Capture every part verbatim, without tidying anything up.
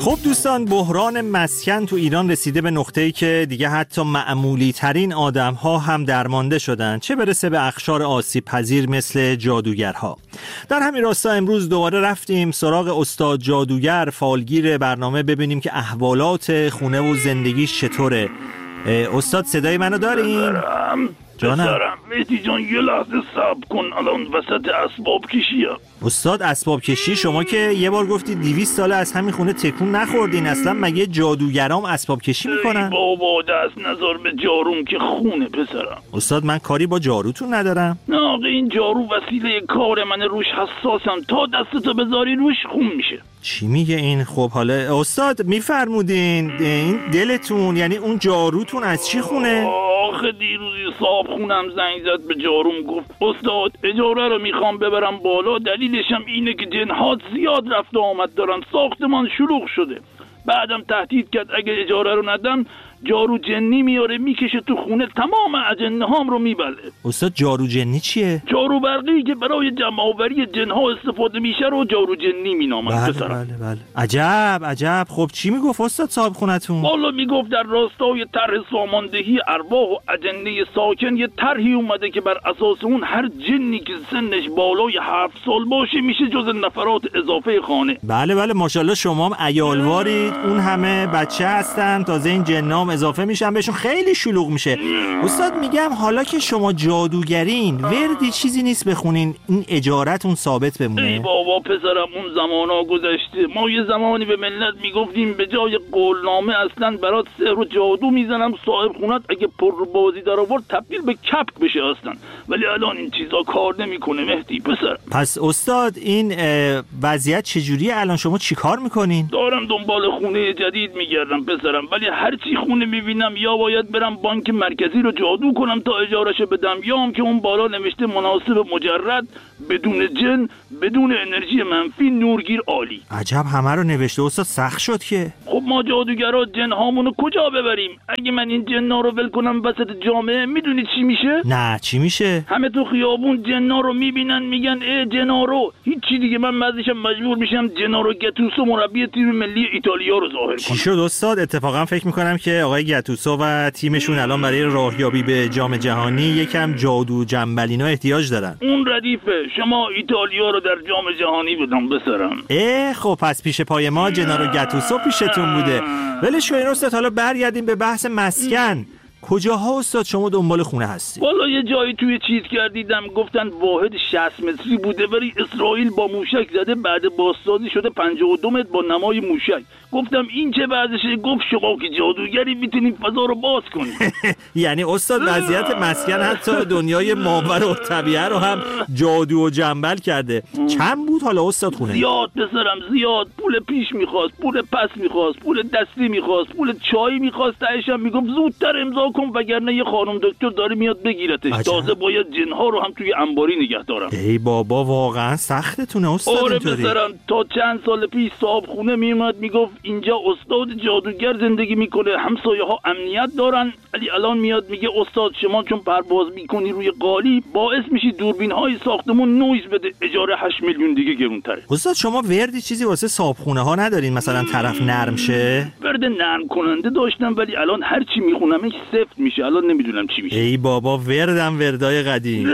خب دوستان، بحران مسکن تو ایران رسیده به نقطه‌ای که دیگه حتی معمولی ترین آدم‌ها هم درمانده شدن، چه برسه به اقشار آسیب پذیر مثل جادوگرها. در همین راستا امروز دوباره رفتیم سراغ استاد جادوگر فالگیر برنامه ببینیم که احوالات خونه و زندگیش چطوره. استاد صدای منو دارین؟ جانم بسرم مهدی جان یه لحظه صبر کن، الان وسط اسباب کشیه. استاد اسباب کشی؟ شما که یه بار گفتی دویست ساله از همین خونه تکون نخوردین، اصلا مگه جادوگرام اسباب کشی میکنن؟ بابا دست نذار به جاروم که خونه پسرم. استاد من کاری با جاروتون ندارم. نه آقا این جارو وسیله کار من، روش حساسم، تا دستتو بذاری روش خون میشه. چی میگه این؟ خب حالا استاد میفرمودین این دلتون، یعنی اون جاروتون از چی خونه؟ آخه دیروزی صاحب خونم زنگ زد به جاروم، گفت استاد اجاره رو میخوام ببرم بالا، دلیلشم اینه که جنهات زیاد رفت و آمد دارن، ساختمان شلوغ شده. بعدم تهدید کرد اگه اجاره رو ندم جارو جنی میاره میکشه تو خونه، تمام اجنه هام رو میبله. استاد جارو جنی چیه؟ جارو برقی که برای جمع آوری جنها استفاده میشه رو جارو جنی مینامن. بله بله بله. عجب عجب. خب چی میگفت استاد صاحب خونتون؟ والا میگفت در راستای طرح ساماندهی ارواح و اجنه ساکن یه طرحی اومده که بر اساس اون هر جنی که سنش بالای هفت سال باشه میشه جز نفرات اضافه خانه. بله بله ماشاءالله شما هم عیالوارید، اون همه بچه هستن، تازه این جنام اضافه میشن بهشون، خیلی شلوغ میشه. استاد میگم حالا که شما جادوگرین وردی چیزی نیست بخونین این اجارتون ثابت بمونه؟ ای بابا پسرم اون زمانا گذشته. ما یه زمانی به ملت میگفتیم به جای قولنامه اصلا برات سحر و جادو میزنم، صاحب خونت اگه پر بازی در آورد تبدیل به کپک بشه اصلا. ولی الان این چیزا کار نمیکنه مهدی پسر. پس استاد این وضعیت چجوریه الان؟ شما چیکار میکنین؟ دارم دنبال خونه جدید میگردم پسرم، ولی هر چی خونه میبینم یا باید برم بانک مرکزی رو جادو کنم تا اجارهشو بدم، یا هم که اون بالا نوشته مناسب مجرد، بدون جن، بدون انرژی منفی، نورگیر عالی. عجب همه رو نوشته استاد، سخت شد که. خب ما جادوگرا جن هامونو کجا ببریم؟ اگه من این جنا رو ول کنم وسط جامعه میدونی چی میشه؟ نه چی میشه؟ همه تو خیابون جنا رو میبینن میگن ای جنارو، هیچی دیگه. من بعدش مجبور میشم جنارو گتوسو مربی تیم ملی ایتالیا رو ظاهر کنم. چی شد استاد؟ اتفاقا فکر میکنم که آقای گتوسو و تیمشون الان برای راهیابی به جام جهانی یکم جادو جنبلینا احتیاج دارن. اون ردیفه، شما ایتالیا رو در جام جهانی بدم بسرم. اه خب پس پیش پای ما جنارو گتوسو پیشتون بوده. ولش کن استاد، حالا برگردیم به بحث مسکن. کجاها استاد شما دنبال خونه هستی؟ والا یه جایی توی چیز کردیدم گفتن واحد شصت متری بوده، ولی اسرائیل با موشک زده، بعد بازسازی شده پنجاه و دو متر با نمای موشک. گفتم این چه وضعشه؟ گفت شما که جادوگری میتونید فضا رو باز کنید. یعنی استاد وضعیت مسکن حتی دنیای ماورا و طبیعه رو هم جادو و جنبل کرده. چند بود حالا استاد خونه؟ زیاد پسرم زیاد. پول پیش میخواست، پول پس میخواست، پول دستی میخواست، پول چای میخواست، تهش هم میگفت زودتر امضا کن وگرنه یه خانم دکتر داره میاد بگیرتش. تازه باید جنها رو هم توی انباری نگه دارم. ای بابا واقعا سختتونه استاد. آره پسرم، تا چند سال پیش صاحب خونه میومد میگفت اینجا استاد جادوگر زندگی میکنه، همسایه ها امنیت دارن. ولی الان میاد میگه استاد شما چون پرواز میکنی روی قالی باعث میشی دوربین های ساختمون نویز بده، اجاره هشت میلیون دیگه گرونتره. استاد شما وردی چیزی واسه صاحب خونه ها ندارین مثلا طرف نرم شه؟ ورد نرم کننده داشتم ولی الان هر چی میخونمش سفت میشه، الان نمیدونم چی میشه. ای بابا وردم وردای قدیم.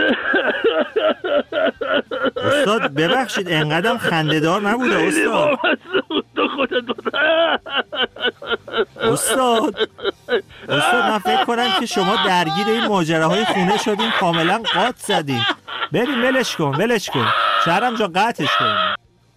استاد ببخشید انقدرم خنده‌دار نبوده استاد. استاد استاد من فکر کنم که شما درگیر این ماجراهای خونه شدین، کاملا قاط زدین. بریم ولش کن ولش کن شهرام جا قطعش کن.